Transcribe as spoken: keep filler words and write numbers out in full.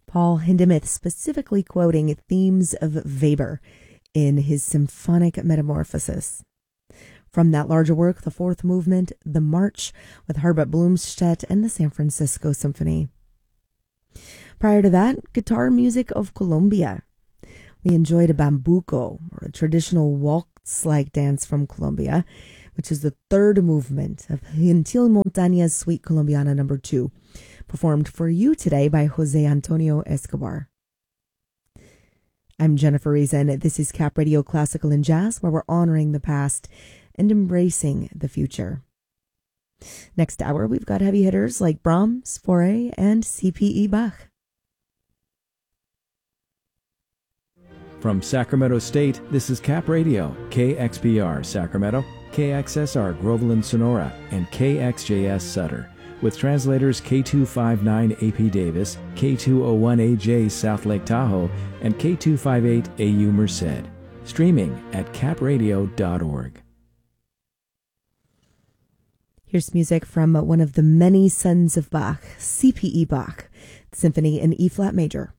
Paul Hindemith specifically quoting themes of Weber in his symphonic Metamorphosis. From that larger work, the fourth movement, The March, with Herbert Blomstedt and the San Francisco Symphony. Prior to that, guitar music of Colombia. We enjoyed a bambuco, or a traditional waltz-like dance from Colombia, which is the third movement of Gentil Montaña's Suite Colombiana number two, performed for you today by Jose Antonio Escobar. I'm Jennifer Reason. This is Cap Radio Classical and Jazz, where we're honoring the past and embracing the future. Next hour, we've got heavy hitters like Brahms, Fauré, and C P E Bach. From Sacramento State, this is Cap Radio, K X P R Sacramento, K X S R Groveland Sonora, and K X J S Sutter, with translators K two fifty-nine A P Davis, K two oh one A J South Lake Tahoe, and K two fifty-eight A U Merced. Streaming at cap radio dot org. Here's music from one of the many sons of Bach, C P E Bach, Symphony in E-flat major.